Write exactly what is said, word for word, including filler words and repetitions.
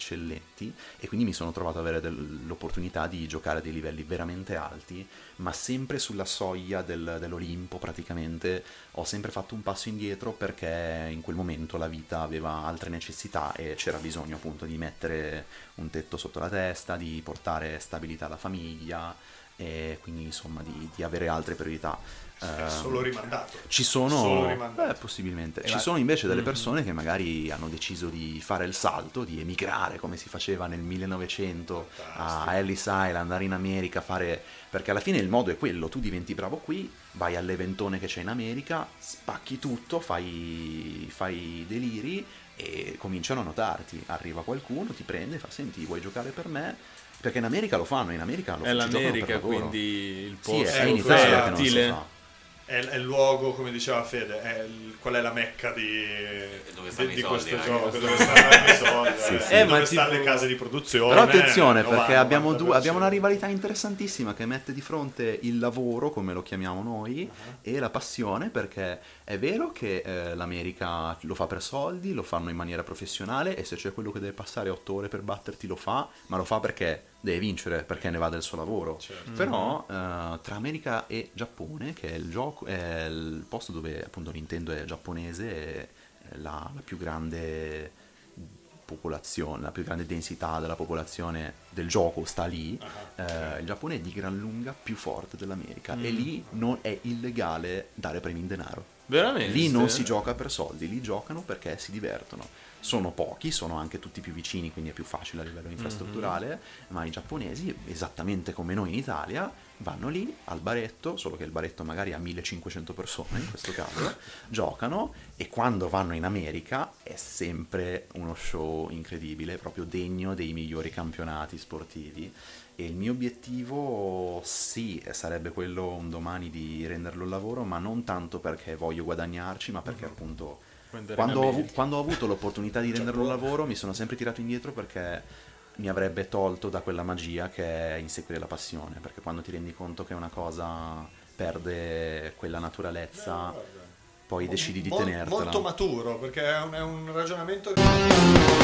eccellenti, e quindi mi sono trovato ad avere del- l'opportunità di giocare a dei livelli veramente alti, ma sempre sulla soglia del- dell'Olimpo praticamente. Ho sempre fatto un passo indietro perché in quel momento la vita aveva altre necessità e c'era bisogno appunto di mettere un tetto sotto la testa, di portare stabilità alla famiglia e quindi insomma di, di avere altre priorità. È Ehm, solo rimandato. Ci Solo sono, rimandato. eh, possibilmente, Eh, ci ma- sono invece delle Mhm. persone che magari hanno deciso di fare il salto, di emigrare come si faceva nel millenovecento a Fantastico. Ellis Island, andare in America, fare... perché alla fine il modo è quello, tu diventi bravo qui, vai all'eventone che c'è in America, spacchi tutto, fai, fai deliri e cominciano a notarti. Arriva qualcuno, ti prende, fa senti, vuoi giocare per me? Perché in America lo fanno, in America lo È ci giocano per l'America, lavoro. quindi il Sì, posto è in Eh, Italia che non si fertile. fa. È, è il luogo, come diceva Fede, è il- qual è la mecca di, dove stanno di, i di soldi, questo ragazzi. gioco, dove stanno i soldi, Sì, eh, sì. Eh, dove ma stanno tipo- le case di produzione. Però attenzione, novanta, perché abbiamo, due- novanta per cento. abbiamo una rivalità interessantissima che mette di fronte il lavoro, come lo chiamiamo noi, Uh-huh. e la passione, perché è vero che eh, l'America lo fa per soldi, lo fanno in maniera professionale, e se c'è quello che deve passare otto ore per batterti lo fa, ma lo fa perché deve vincere, perché ne va del suo lavoro. Certo. Però eh, tra America e Giappone, che è il gioco, è il posto dove appunto Nintendo è giapponese, è la, la più grande popolazione, la più grande densità della popolazione del gioco sta lì. Ah, Eh, il Giappone è di gran lunga più forte dell'America, e Mm. lì non è illegale dare premi in denaro. Veramente? Lì non si gioca per soldi, lì giocano perché si divertono. Sono pochi, sono anche tutti più vicini, quindi è più facile a livello infrastrutturale, ma i giapponesi, esattamente come noi in Italia, vanno lì al baretto, solo che il baretto magari ha millecinquecento persone in questo caso, giocano, e quando vanno in America è sempre uno show incredibile, proprio degno dei migliori campionati sportivi. E il mio obiettivo, sì, sarebbe quello un domani di renderlo il lavoro, ma non tanto perché voglio guadagnarci, ma perché appunto Andare in quando ho, avu- America. quando ho avuto l'opportunità di renderlo un lavoro mi sono sempre tirato indietro, perché mi avrebbe tolto da quella magia che è inseguire la passione, perché quando ti rendi conto che una cosa perde quella naturalezza, guarda. poi decidi di Mol- tenertela. Molto maturo, perché è un, è un ragionamento che